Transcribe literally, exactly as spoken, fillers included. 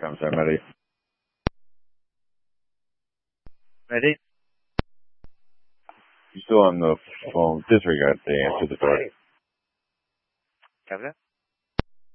comes. I'm ready. Ready? You're still on the phone. Disregard the answer the door. Copy that?